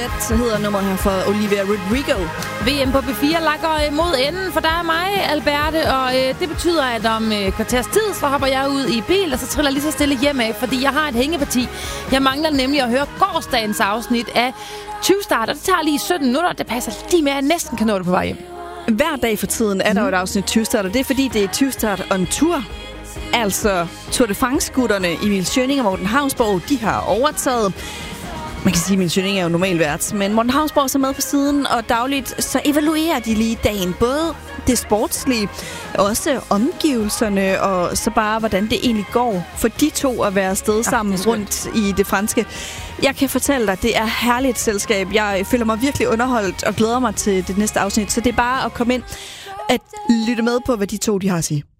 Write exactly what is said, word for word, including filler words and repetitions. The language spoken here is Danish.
Så hedder nummeret her for Olivia Rodrigo. V M på B fire lakker mod enden, for der er mig, Alberte, og øh, det betyder, at om øh, kvarters tid, så hopper jeg ud i bil, og så triller lige så stille hjem af, fordi jeg har et hængeparti. Jeg mangler nemlig at høre gårsdagens afsnit af tyve Start, og det tager lige sytten minutter. Det passer lige med, at jeg næsten kan nå det på vej hjem. Hver dag for tiden er der jo et afsnit tyve Start, og det er fordi, det er tyve Start on tour. Altså Tour de France-gutterne Emil Schøning og Morten Havnsborg, de har overtaget. Man kan sige, at Emil Schøning er jo normalt vært, men Morten Havnsborg er så med på siden, og dagligt så evaluerer de lige dagen. Både det sportslige, også omgivelserne, og så bare, hvordan det egentlig går for de to at være afsted sammen ja, rundt i det franske. Jeg kan fortælle dig, det er herligt selskab. Jeg føler mig virkelig underholdt og glæder mig til det næste afsnit, så det er bare at komme ind at lytte med på, hvad de to de har at sige.